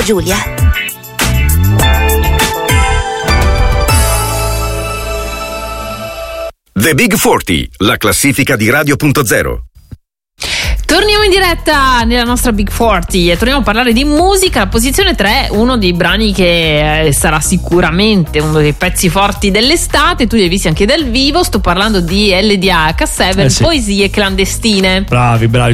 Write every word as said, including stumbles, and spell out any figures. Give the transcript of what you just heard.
Giulia. The Big quaranta, la classifica di Radio punto zero. Torniamo in diretta nella nostra Big quaranta e torniamo a parlare di musica. La posizione tre, uno dei brani che eh, sarà sicuramente uno dei pezzi forti dell'estate. Tu li hai visti anche dal vivo. Sto parlando di L D H sette, eh sì. Poesie clandestine. Bravi, bravi.